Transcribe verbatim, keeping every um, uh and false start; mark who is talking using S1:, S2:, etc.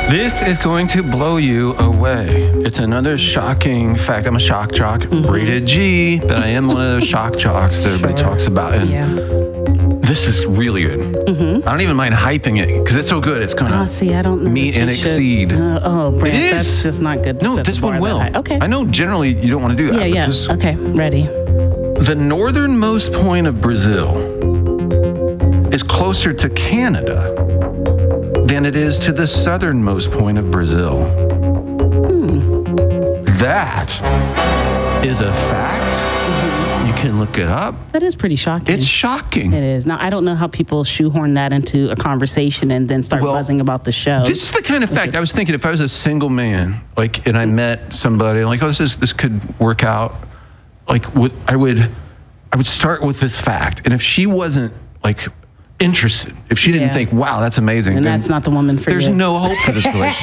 S1: This is going to blow you away. It's another shocking fact. I'm a shock jock, mm-hmm. rated G, but I am one of those shock jocks that everybody sure. talks about. And
S2: yeah.
S1: this is really good. Mm-hmm. I don't even mind hyping it because it's so good. It's going to
S2: oh, see, I don't know
S1: meet and exceed.
S2: Uh, oh, Brent,
S1: it is.
S2: That's just not good. To
S1: no,
S2: set
S1: this
S2: the bar
S1: one will.
S2: that high. Okay.
S1: I know generally you don't want to do that.
S2: Yeah, yeah.
S1: This,
S2: okay, ready.
S1: The northernmost point of Brazil is closer to Canada than it is to the southernmost point of Brazil.
S2: Hmm.
S1: That is a fact. Mm-hmm. You can look it up.
S2: That is pretty shocking.
S1: It's shocking.
S2: It is. Now, I don't know how people shoehorn that into a conversation and then start
S1: well,
S2: buzzing about the show.
S1: This is the kind of fact just, I was thinking if I was a single man, like, and I met somebody, like, oh, this is, this could work out. Like, would, I would, I would start with this fact. And if she wasn't, like, interested, if she didn't
S2: yeah.
S1: think, wow, that's amazing,
S2: and
S1: then
S2: that's not the woman for
S1: there's
S2: you.
S1: no hope for this relationship.